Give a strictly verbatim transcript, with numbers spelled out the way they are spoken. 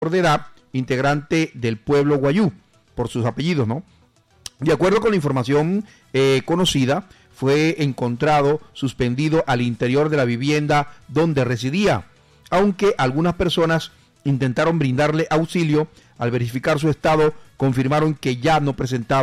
de edad, integrante del pueblo Guayú, por sus apellidos, ¿no? De acuerdo con la información eh, conocida, fue encontrado suspendido al interior de la vivienda donde residía, aunque algunas personas intentaron brindarle auxilio. Al verificar su estado, confirmaron que ya no presentaba